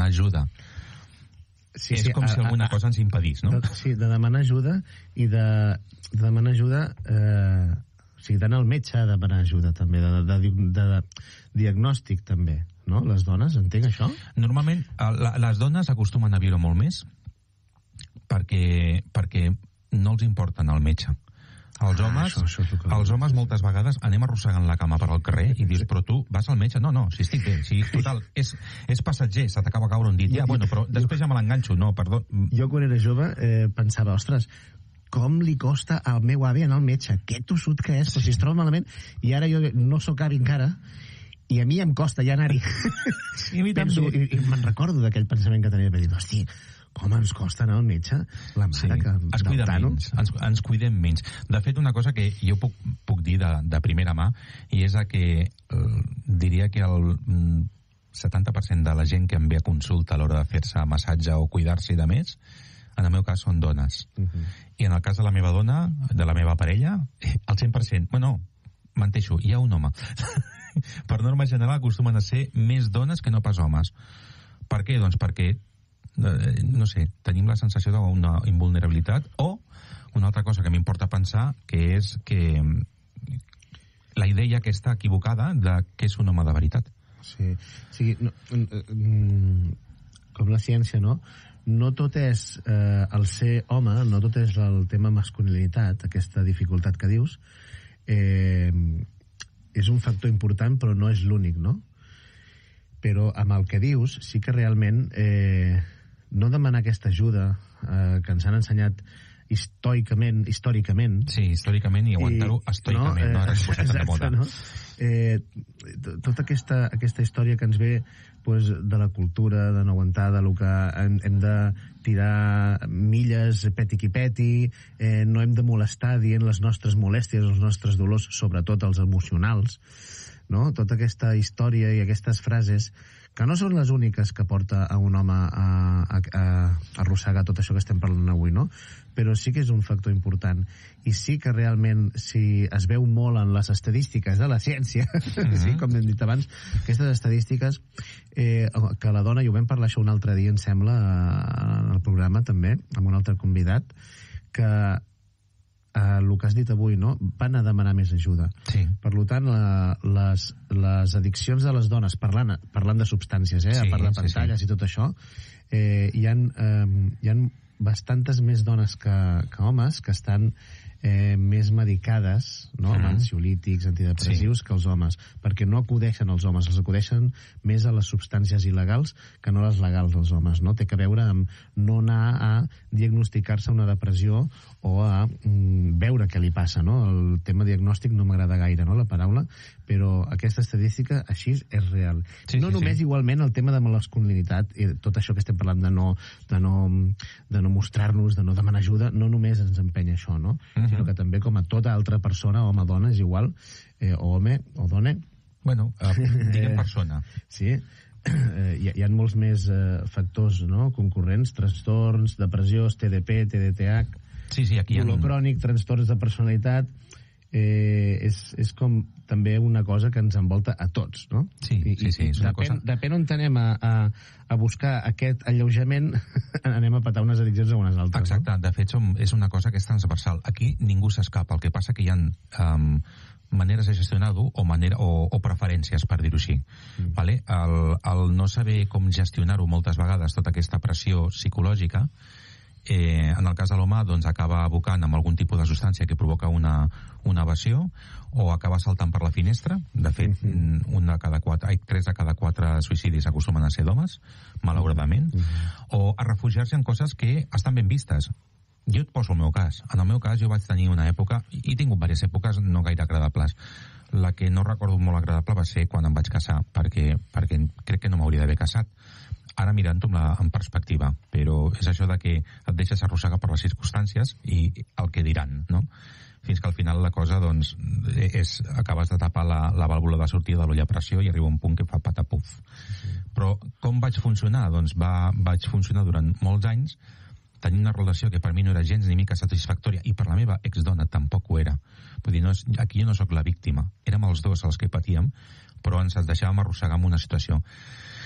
demanar ajuda. Sí, és com si alguna cosa ens impedís, no? Sí, de demanar ajuda i de demanar ajuda... o sigui, d'anar al metge a demanar ajuda, també, de diagnòstic, també, no? Les dones, entenc això? Normalment, les dones acostumen a viure molt més perquè no els importa anar al metge. Els homes moltes vegades anem arrossegant la cama per al carrer i dius, però tu vas al metge? No, si estic bé. Si, total, és passatger, se t'acaba caure un dit. Ja, bueno, però després ja me l'enganxo. No, perdó. Jo, quan era jove, pensava, ostres, com li costa al meu avi anar al metge? Que tossut que és, però si es troba malament. I ara jo no sóc avi encara, i a mi em costa ja anar-hi. Sí, a mi també. I me'n recordo d'aquell pensament que tenia, de dir, hosti, com ens costa anar al metge? La mare que... Es cuida menys, ens cuidem menys. De fet, una cosa que jo puc dir de primera mà, i és que diria que el 70% de la gent que em ve a consulta a l'hora de fer-se massatge o cuidar-se de més, en el meu cas són dones. I en el cas de la meva dona, de la meva parella, el 100%, bueno, menteixo, hi ha un home. Per norma general acostumen a ser més dones que no pas homes. Per què? Doncs perquè no sé, tenim la sensació d'una invulnerabilitat, o una altra cosa que m'importa pensar, que és que la idea aquesta equivocada de què és un home de veritat. Sí, no, com la ciència, no? No tot és el ser home, no tot és el tema masculinitat, aquesta dificultat que dius, és un factor important, però no és l'únic, no? Però amb el que dius, sí que realment no demanar aquesta ajuda que ens han ensenyat històricament. Sí, històricament, i aguantar-ho estoicament, no? Ara que posat de moda. No? Tota aquesta història que ens ve de la cultura, de no aguantar, de lo que hem de tirar milles, peti qui peti, no hem de molestar dient les nostres molèsties, els nostres dolors, sobretot els emocionals, no? Tota aquesta història i aquestes frases que no són les úniques que porta a un home a arrossegar tot això que estem parlant avui, no? Però sí que és un factor important. I sí que realment, si es veu molt en les estadístiques de la ciència, sí, com hem dit abans, aquestes estadístiques, que la dona, i ho vam parlar això un altre dia, em sembla, en el programa també, amb un altre convidat, que el que has dit avui, no? Van a demanar més ajuda. Sí. Per tant, les addiccions de les dones, parlant de substàncies, a part de pantalles i tot això, hi ha bastantes més dones que homes que estan més medicades, no? Amb ansiolítics, antidepressius, que els homes, perquè no acudeixen als homes, els acudeixen més a les substàncies il·legals que no les legals als homes, no? Té que veure amb no anar a diagnosticar-se una depressió o a veure què li passa, no? El tema diagnòstic no m'agrada gaire, no?, la paraula, però aquesta estadística així és real. No només igualment el tema de masculinitat, i tot això que estem parlant de no mostrar-nos, de no demanar ajuda, no només ens empenya això, no? Sinó que també com a tota altra persona, home, dona, és igual, o home, o dona. Bueno, diguem persona. Sí, hi ha molts més factors, no?, concurrents, trastorns, depressió, TDP, TDTH, dolor crònic, trastorns de personalitat. És com també una cosa que ens envolta a tots, no? Sí. Depèn on anem a buscar aquest alleujament, anem a patar unes addiccions a unes altres. Exacte, no? De fet és una cosa que és transversal. Aquí ningú s'escapa, el que passa que hi ha maneres de gestionar-ho o preferències, per dir-ho així. Vale? El no saber com gestionar-ho moltes vegades, tota aquesta pressió psicològica, en el cas de l'home, doncs acaba abocant amb algun tipus de substància que provoca una evasió, o acaba saltant per la finestra. De fet, 3 de cada 4 suïcidis acostumen a ser d'homes, malauradament, o a refugiar-se en coses que estan ben vistes. Jo et poso el meu cas. En el meu cas jo vaig tenir una època, i he tingut diverses èpoques no gaire agradables. La que no recordo molt agradable va ser quan em vaig casar, perquè crec que no m'hauria d'haver casat. Ara mirant-ho en perspectiva, però és això de que et deixes arrossegar per les circumstàncies i el que diran, no? Fins que al final la cosa, doncs, acabes de tapar la vàlvula de sortida de l'olla a pressió i arriba un punt que fa patapuf. Però com vaig funcionar? Doncs vaig funcionar durant molts anys tenint una relació que per mi no era gens ni mica satisfactòria, i per la meva exdona tampoc ho era. Vull dir, aquí jo no sóc la víctima, érem els dos els que patíem, però ens deixàvem arrossegar en una situació.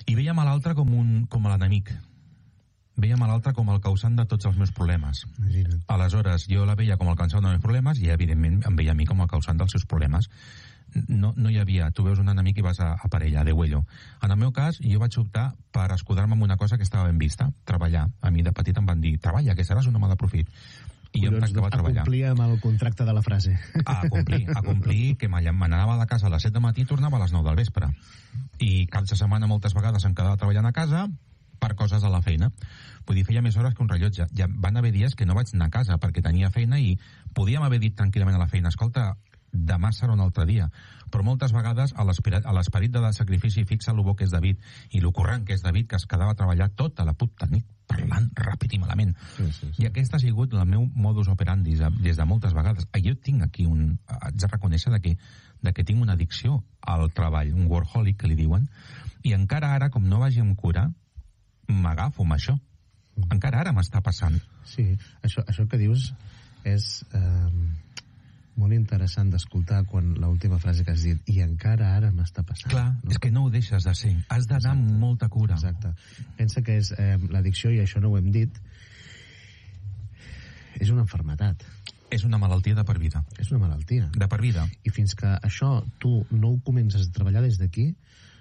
I veiem a l'altre com l'enemic. Veiem a l'altre com el causant de tots els meus problemes. Imagina't. Aleshores, jo la veia com el causant dels meus problemes i, evidentment, em veia a mi com el causant dels seus problemes. No hi havia, tu veus un enemic i vas a per ella, de huello. En el meu cas, jo vaig optar per escudar-me en una cosa que estava ben vista, treballar. A mi de petit em van dir, treballa, que seràs un home de profit. I jo em tancava a treballar. A complir amb el contracte de la frase. A complir, que m'anava de casa a les 7 del matí i tornava a les 9 del vespre. I cap de setmana moltes vegades em quedava treballant a casa per coses de la feina. Vull dir, feia més hores que un rellotge. Ja van haver dies que no vaig anar a casa perquè tenia feina i podíem haver dit tranquil·lament a la feina, escolta, demà serà un altre dia. Però moltes vegades a l'esperit de sacrifici fixa lo bo que és David i lo corrent que és David, que es quedava a treballar tota la puta nit parlant ràpid i malament. Sí. I aquest ha sigut el meu modus operandi des de moltes vegades. Jo tinc aquí haig de reconèixer que tinc una addicció al treball, un workaholic que li diuen, i encara ara, com no vagi amb cura, m'agafo amb això. Encara ara m'està passant. Sí, això que dius és molt interessant d'escoltar quan l'última frase que has dit, i encara ara m'està passant. Clar, no? És que no ho deixes de ser. Has d'anar amb molta cura. Exacte. Pensa que és l'addicció, i això no ho hem dit, és una malaltia. És una malaltia de per vida. És una malaltia. De per vida. I fins que això tu no ho comences a treballar des d'aquí,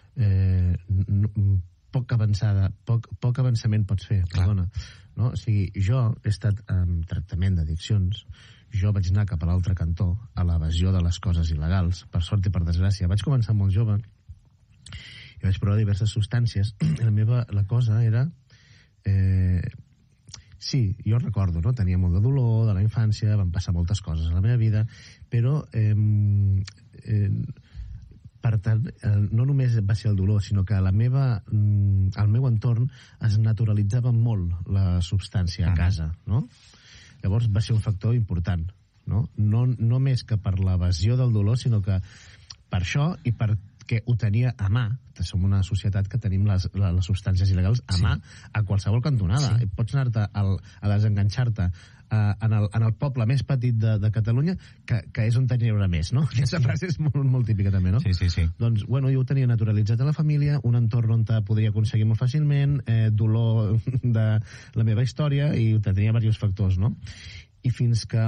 poc avançament pots fer, perdona. No? O sigui, jo he estat en tractament d'addiccions, jo vaig anar cap a l'altre cantó, a l'evasió de les coses il·legals, per sort i per desgràcia. Vaig començar molt jove i vaig provar diverses substàncies. La cosa era... Sí, jo recordo, no? Tenia molt de dolor de la infància, van passar moltes coses a la meva vida, però per tant, no només va ser el dolor, sinó que al meu entorn es naturalitzava molt la substància a casa, no? Llavors va ser un factor important, no? No més que per l'evasió del dolor, sinó que per això i perquè ho tenia a mà. Som una societat que tenim les substàncies il·legals a mà a qualsevol cantonada. Sí. Pots anar-te a desenganxar-te en el poble més petit de Catalunya, que és on tenia més, no? Aquesta frase és molt típica també, no? Sí. Doncs, bueno, jo ho tenia naturalitzat a la família, un entorn on podria aconseguir molt fàcilment, dolor de la meva història, i ho tenia diversos factors, no? I fins que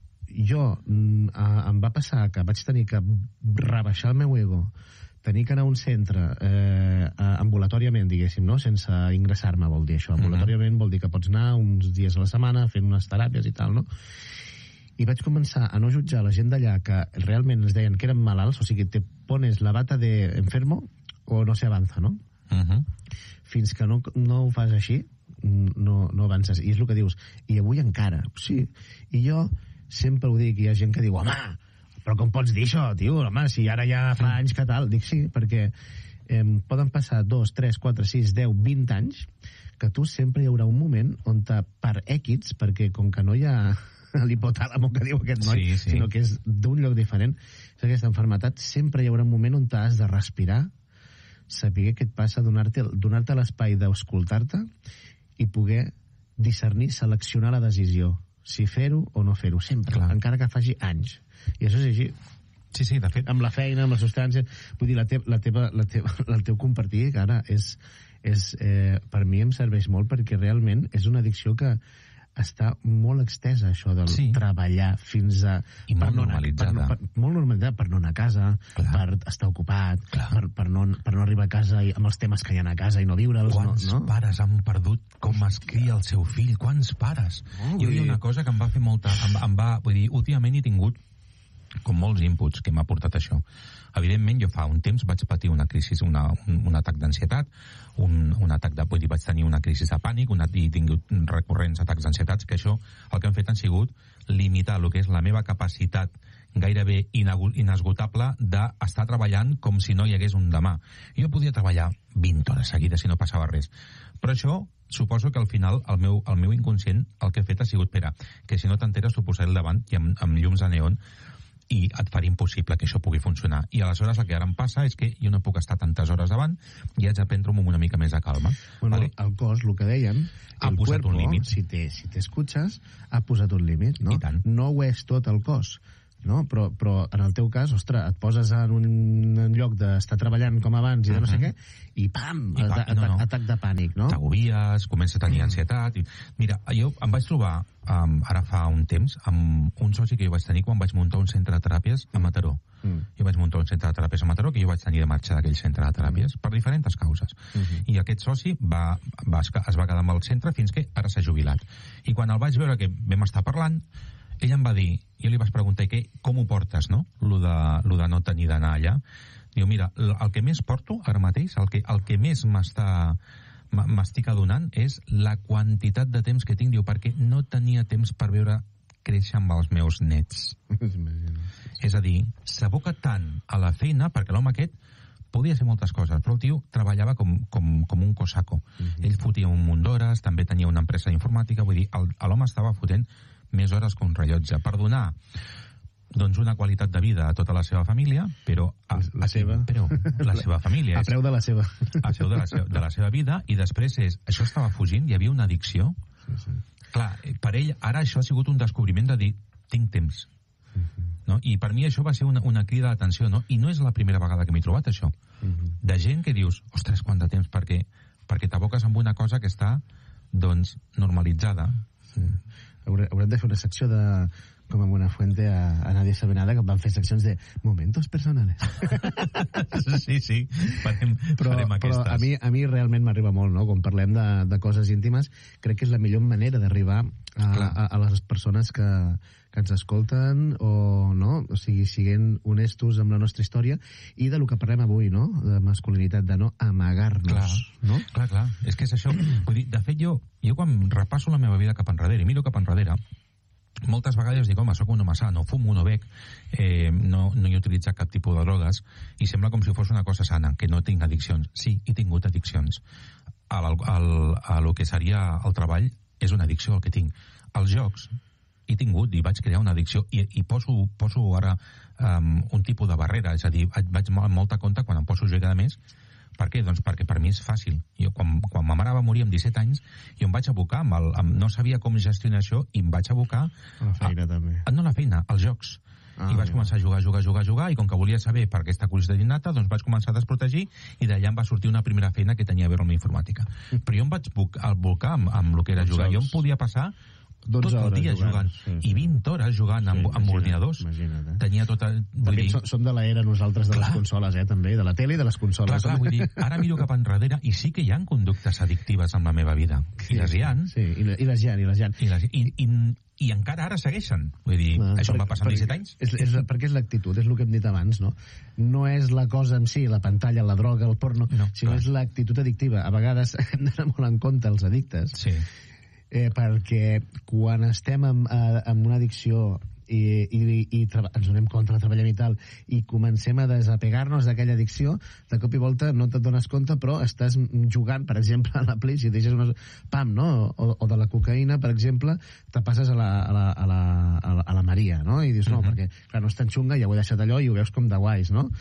em va passar que vaig tenir que rebaixar el meu ego, tenir que anar a un centre ambulatòriament, diguéssim, no? Sense ingressar-me, vol dir això. Ambulatòriament vol dir que pots anar uns dies a la setmana fent unes teràpies i tal, no? I vaig començar a no jutjar la gent d'allà que realment ens deien que eren malalts, o sigui, te pones la bata de enfermo o no se avanza, no? Fins que no ho fas així, no avances. I és el que dius. I avui encara, sí. I jo sempre ho dic, hi ha gent que diu, home, però com pots dir això, tio? Home, si ara ja fa anys que tal. Dic sí, perquè poden passar 2, 3, 4, 6, 10, 20 anys que tu sempre hi haurà un moment on per èquits, perquè com que no hi ha l'hipotàlamo que diu aquest noi, sinó que és d'un lloc diferent, és aquesta malaltia, sempre hi haurà un moment on t'has de respirar, saber què et passa, donar-te l'espai d'escoltar-te i poder discernir, seleccionar la decisió, si fer-ho o no fer-ho, sempre, encara que faci anys. I això és així. Sí, de fet. Amb la feina, amb les substàncies. Vull dir, el teu compartir, que ara per mi em serveix molt, perquè realment és una addicció que està molt extesa, això del treballar fins a... I molt normalitzada. Molt normalitzada, per no anar a casa, per estar ocupat, per no arribar a casa amb els temes que hi ha a casa i no viure'ls. Quants pares han perdut com es cria el seu fill? Quants pares? Jo hi ha una cosa que em va fer molta... Vull dir, últimament he tingut com molts inputs que m'ha portat això. Evidentment, jo fa un temps vaig patir una crisi, un atac d'ansietat, vaig tenir una crisi de pànic, i he tingut recurrents atacs d'ansietats, que això el que han fet han sigut limitar el que és la meva capacitat gairebé inesgotable d'estar treballant com si no hi hagués un demà. Jo podia treballar 20 hores seguides si no passava res. Però això suposo que al final el meu inconscient el que ha fet ha sigut, espera, que si no t'enteres t'ho posaré al davant i amb llums de neon i et farà impossible que això pugui funcionar. I aleshores el que ara em passa és que jo no puc estar tantes hores davant i haig de prendre-m'ho amb una mica més de calma. Bueno, ¿vale? El cos, el que dèiem, ha posat un límit. Si t'escuches, ha posat un límit, no? I tant. No ho és tot el cos. no? Però en el teu cas, ostres, et poses en un lloc d'estar treballant com abans i de no sé què, i pam, atac de pànic, no? T'agobies, comença a tenir ansietat. Mira, jo em vaig trobar, ara fa un temps, amb un soci que jo vaig tenir quan vaig muntar un centre de teràpies a Mataró. Jo vaig muntar un centre de teràpies a Mataró, que jo vaig tenir de marxa d'aquell centre de teràpies, per diferents causes. I aquest soci es va quedar amb el centre fins que ara s'ha jubilat. I quan el vaig veure que vam estar parlant, ell em va dir, jo li vaig preguntar com ho portes, no? Lo de no tenir d'anar allà. Diu, mira, el que més porto ara mateix, el que més m'estic adonant és la quantitat de temps que tinc, diu, perquè no tenia temps per veure créixer amb els meus nets. És a dir, s'aboca tant a la feina, perquè l'home aquest podia fer moltes coses, però el tio treballava com un cosaco. Ell fotia un munt d'hores, també tenia una empresa informàtica, vull dir, l'home estava fotent més hores que un rellotge per donar doncs una qualitat de vida a tota la seva família, però la seva família a preu de la seva de la seva vida, i després això estava fugint, hi havia una addicció. Clar, per ell ara això ha sigut un descobriment de dir, tinc temps, no? I per mi això va ser una crida d'atenció, no? I no és la primera vegada que m'he trobat això, de gent que dius, ostres, quant de temps, perquè t'aboques amb una cosa que està doncs normalitzada. Haurem de fer una secció de com amb una fuente a Nadie sabe nada, que van fer seccions de momentos personales. Sí, farem aquestes. Però a mi realment m'arriba molt, no? Quan parlem de coses íntimes, crec que és la millor manera d'arribar a les persones que ens escolten, o sigui, siguent honestos amb la nostra història i de lo que parlem avui, no? De masculinitat, de no amagar-nos. Clar. És que és això. Vull dir, de fet, jo quan repasso la meva vida cap enrere i miro cap enrere, moltes vegades dic, home, soc un home sa, no fumo, no bec, no he utilitzat cap tipus de drogues, i sembla com si fos una cosa sana, que no tinc addiccions. Sí, he tingut addiccions. A lo que seria el treball és una addicció el que tinc. Els jocs he tingut i vaig crear una addicció i poso ara un tipus de barrera, és a dir, vaig amb molta compte quan em poso a jugar més. Per què? Doncs perquè per mi és fàcil. Jo, quan ma mare va morir amb 17 anys, jo em vaig abocar, no sabia com gestionar això, i em vaig abocar... A la feina, també. No la feina, als jocs. I vaig començar a jugar, i com que volia saber per aquesta curiositat innata, doncs vaig començar a desprotegir, i d'allà em va sortir una primera feina que tenia a veure amb la informàtica. Però jo em vaig abocar amb el que era jugar. Jo em podia passar tot el dia jugant, i 20 hores jugant amb ordinadors. Tenia tota... També som de l'era nosaltres de les consoles, també, de la tele i de les consoles. Clar, vull dir, ara miro cap enrere i sí que hi ha conductes addictives en la meva vida. I les hi ha. Sí, i les hi ha. I encara ara segueixen. Vull dir, això em va passar amb 17 anys. Perquè és l'actitud, és el que hem dit abans, no? No és la cosa en si, la pantalla, la droga, el porno, sinó és l'actitud addictiva. A vegades hem d'anar molt en compte els addictes, perquè quan estem en una addicció i ens donem compte, treballem i tal, i comencem a desapegar-nos d'aquella addicció, de cop i volta no te'n dones compte, però estàs jugant, per exemple, a la Play, si deixes pam, no? O de la cocaïna, per exemple, te passes a la Maria, no? I dius, no, perquè clar, no és tan xunga, ja ho he deixat allò i ho veus com de guais, no?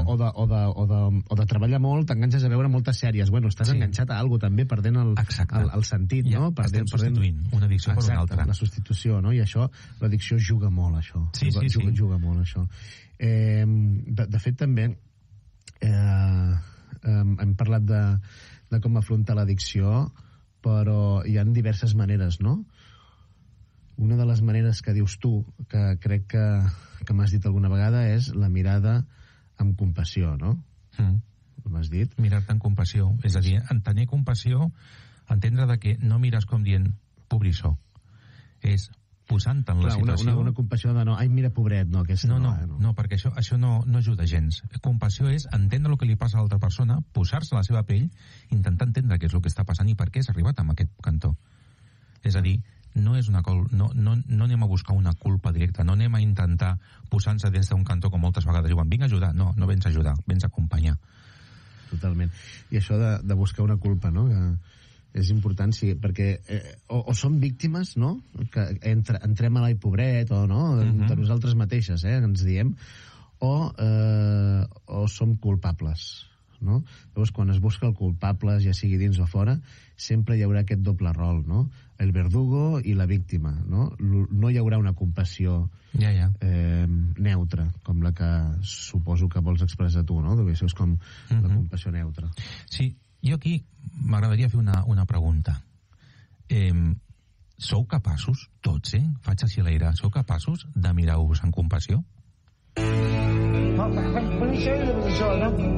O de treballar molt, t'enganxes a veure moltes sèries. Bueno, estàs enganxat a alguna cosa, també, perdent el sentit, no? Estem substituint una addicció per una altra. La substitució, no? I això, l'addicció juga molt, això. Juga molt, això. De fet, també hem parlat de com afrontar l'addicció, però hi ha diverses maneres, no? Una de les maneres que dius tu, que crec que m'has dit alguna vegada, és la mirada amb compassió, no? M'has dit? Mirar-te amb compassió. És a dir, en tenir compassió, entendre que no mires com dient pobrissó. És posant-te en la situació... Una compassió de no, ai, mira, pobret, no, aquesta no, perquè això no ajuda gens. Compassió és entendre el que li passa a l'altra persona, posar-se a la seva pell, intentar entendre què és el que està passant i per què has arribat a aquest cantó. És a dir, no anem a buscar una culpa directa, no anem a intentar posar-nos des d'un cantó com moltes vegades diuen, vinc a ajudar. No vens a ajudar, vens a acompanyar. Totalment. I això de buscar una culpa, no?, que és important, sí, perquè o som víctimes, no?, que entrem a l'ai pobret, o no, de nosaltres mateixes, ens diem, o som culpables, no? Llavors, quan es busca el culpable, ja sigui dins o fora, sempre hi haurà aquest doble rol, no? El verdugo i la víctima, no? No hi haurà una compassió neutra, com la que suposo que vols expressar tu, no? Això és com la compassió neutra. Sí, jo aquí m'agradaria fer una pregunta. Sou capaços, tots, faig així a l'aire, sou capaços de mirar-vos amb compassió?